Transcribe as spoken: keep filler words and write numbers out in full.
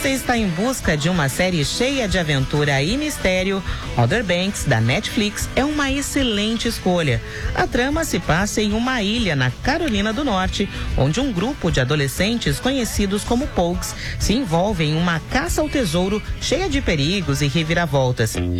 você está em busca de uma série cheia de aventura e mistério, Outer Banks, da Netflix, é uma excelente escolha. A trama se passa em uma ilha na Carolina do Norte, onde um grupo de adolescentes conhecidos como Pogues se envolve em uma caça ao tesouro cheia de perigos e reviravoltas.